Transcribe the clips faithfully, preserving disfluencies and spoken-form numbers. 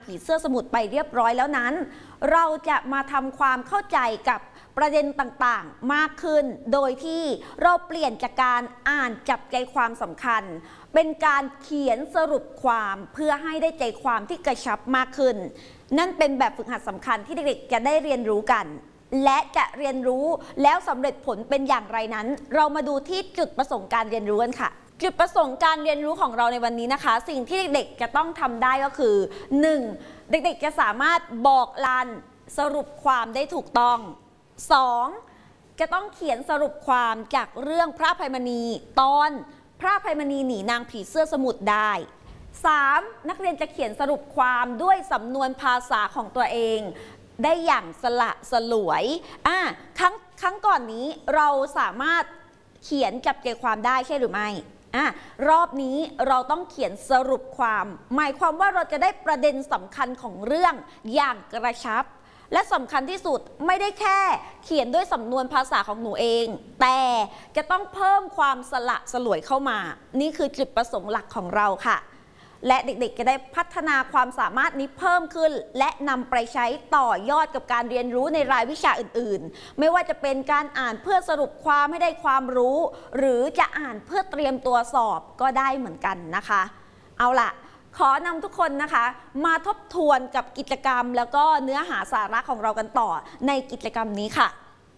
ผีเสื้อสมุทรไปเรียบร้อยแล้วนั้นเราจะมาทำความเข้าใจกับประเด็นต่างๆมากขึ้นโดยที่เราเปลี่ยนจากการอ่านจับใจความสำคัญเป็นการเขียนสรุปความเพื่อให้ได้ใจความที่กระชับมากขึ้นนั่นเป็นแบบฝึกหัดสำคัญที่เด็กๆจะได้เรียนรู้กันและจะเรียนรู้แล้วสำเร็จผลเป็นอย่างไรนั้นเรามาดูที่จุดประสงค์การเรียนรู้กันค่ะจุดประสงค์การเรียนรู้ของเราในวันนี้นะคะสิ่งที่เด็กๆจะต้องทำได้ก็คือ หนึ่ง เด็กๆจะสามารถบอกลันสรุปความได้ถูกต้อง สอง จะต้องเขียนสรุปความจากเรื่องพระอภัยมณีตอนพระอภัยมณีหนีนางผีเสื้อสมุทรได้ สาม นักเรียนจะเขียนสรุปความด้วยสำนวนภาษาของตัวเองได้อย่างสละสลวยอ่ะครั้งครั้งก่อนนี้เราสามารถเขียนจับใจความได้ใช่หรือไม่อ่ะรอบนี้เราต้องเขียนสรุปความหมายความว่าเราจะได้ประเด็นสำคัญของเรื่องอย่างกระชับและสำคัญที่สุดไม่ได้แค่เขียนด้วยสำนวนภาษาของหนูเองแต่จะต้องเพิ่มความสละสลวยเข้ามานี่คือจุดประสงค์หลักของเราค่ะและเด็กๆจะได้พัฒนาความสามารถนี้เพิ่มขึ้นและนำไปใช้ต่อยอดกับการเรียนรู้ในรายวิชาอื่นๆไม่ว่าจะเป็นการอ่านเพื่อสรุปความให้ได้ความรู้หรือจะอ่านเพื่อเตรียมตัวสอบก็ได้เหมือนกันนะคะเอาล่ะขอนำทุกคนนะคะมาทบทวนกับกิจกรรมแล้วก็เนื้อหาสาระของเรากันต่อในกิจกรรมนี้ค่ะ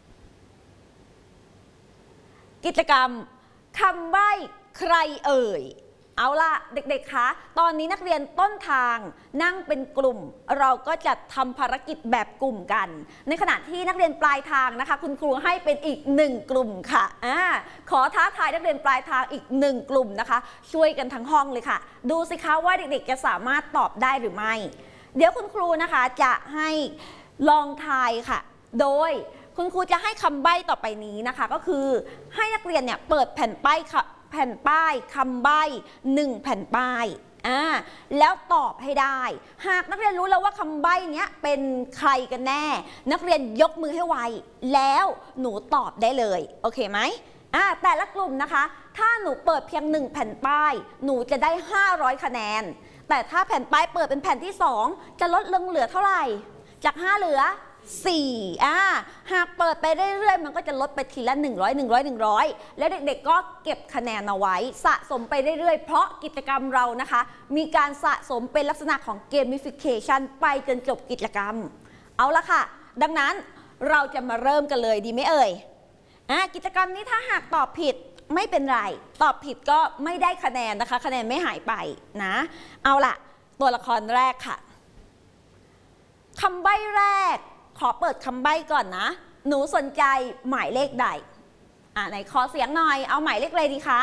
กิจกรรมคำใบ้ใครเอ่ยเอาล่ะเด็กๆคะตอนนี้นักเรียนต้นทางนั่งเป็นกลุ่มเราก็จะทำภารกิจแบบกลุ่มกันในขณะที่นักเรียนปลายทางนะคะคุณครูให้เป็นอีกหนึ่งกลุ่มค่ะอ่าขอท้าทายนักเรียนปลายทางอีกหนึ่งกลุ่มนะคะช่วยกันทั้งห้องเลยค่ะดูสิคะว่าเด็กๆจะสามารถตอบได้หรือไม่เดี๋ยวคุณครูนะคะจะให้ลองทายค่ะโดยคุณครูจะให้คำใบ้ต่อไปนี้นะคะก็คือให้นักเรียนเนี่ยเปิดแผ่นป้ายค่ะแผ่นป้ายคำใบ้หนึ่งแผ่นป้ายอ่าแล้วตอบให้ได้หากนักเรียนรู้แล้วว่าคำใบ้เนี้ยเป็นใครกันแน่นักเรียนยกมือให้ไวแล้วหนูตอบได้เลยโอเคไหมอ่าแต่ละกลุ่มนะคะถ้าหนูเปิดเพียงหนึ่งแผ่นป้ายหนูจะได้ห้าร้อยคะแนนแต่ถ้าแผ่นป้ายเปิดเป็นแผ่นที่สองจะลดลงเหลือเท่าไหร่จากห้าเหลือสี่อ่าหากเปิดไปเรื่อยๆมันก็จะลดไปทีละหนึ่งร้อย หนึ่งร้อย หนึ่งร้อยแล้วเด็กๆก็เก็บคะแนนเอาไว้สะสมไปเรื่อยๆเพราะกิจกรรมเรานะคะมีการสะสมเป็นลักษณะของเกมฟิเคชันไปจนจบกิจกรรมเอาละค่ะดังนั้นเราจะมาเริ่มกันเลยดีไหมเอ่ยอ่ากิจกรรมนี้ถ้าหากตอบผิดไม่เป็นไรตอบผิดก็ไม่ได้คะแนนนะคะคะแนนไม่หายไปนะเอาล่ะตัวละครแรกค่ะคำใบ้แรกขอเปิดคำใบ้ก่อนนะหนูสนใจหมายเลขใดอ่าไหนขอเสียงหน่อยเอาหมายเลขอะไรดีคะ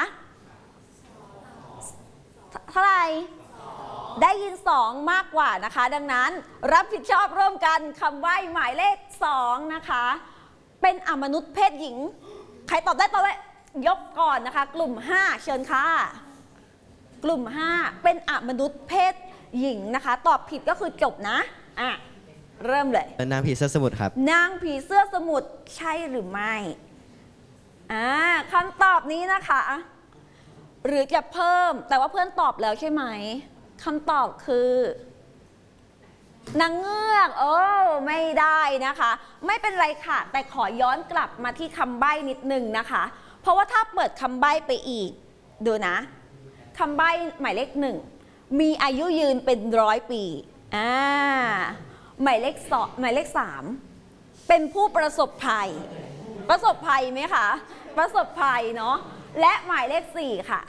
เท่าไหร่ได้ยินสองมากกว่านะคะดังนั้นรับผิดชอบร่วมกันคำใบ้หมายเลขสองนะคะเป็นอมนุษย์เพศหญิงใครตอบได้ตอบได้ยกก่อนนะคะกลุ่มห้าเชิญค่ะกลุ่มห้าเป็นอมนุษย์เพศหญิงนะคะตอบผิดก็คือจบนะอ่ะเริ่มเลยนางผีเสื้อสมุทรครับนางผีเสื้อสมุทรใช่หรือไม่อ่าคำตอบนี้นะคะหรือจะเพิ่มแต่ว่าเพื่อนตอบแล้วใช่ไหมคำตอบคือนางเงือกโอ้ไม่ได้นะคะไม่เป็นไรค่ะแต่ขอย้อนกลับมาที่คำใบ้นิดนึงนะคะเพราะว่าถ้าเปิดคำใบ้ไปอีกดูนะคำใบ้หมายเลขหนึ่งมีอายุยืนเป็นร้อยปีอ่าหมายเลขสองหมายเลขสามเป็นผู้ประสบภัยประสบภัยไหมคะประสบภัยเนาะและหมายเลขสี่ค่ะ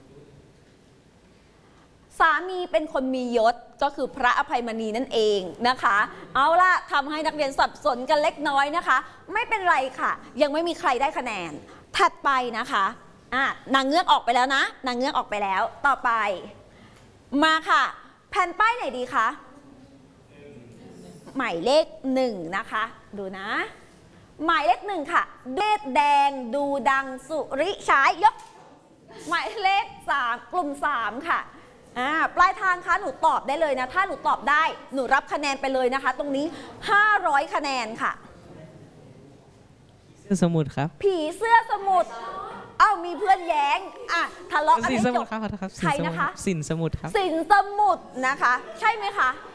สามีเป็นคนมียศก็คือพระอภัยมณีนั่นเองนะคะเอาล่ะทำให้นักเรียนสับสนกันเล็กน้อยนะคะไม่เป็นไรค่ะยังไม่มีใครได้คะแนนถัดไปนะคะอ่ะนางเงือกออกไปแล้วนะนางเงือกออกไปแล้วต่อไปมาค่ะแผ่นป้ายไหนดีคะหมายเลขหนึ่งนะคะดูนะหมายเลขหนึ่งค่ะเดชแดงดูดังสุริฉายยกหมายเลขสามกลุ่มสามค่ะอ่าปลายทางคะหนูตอบได้เลยนะถ้าหนูตอบได้หนูรับคะแนนไปเลยนะคะตรงนี้ห้าร้อยคะแนนค่ะเสื้อสมุทรครับผีเสื้อสมุทรเอ้ามีเพื่อนแย้งอ่ะทะเลาะกันให้จบใครนะคะสินสมุทรครับสินสมุทรนะคะใช่ไหมคะ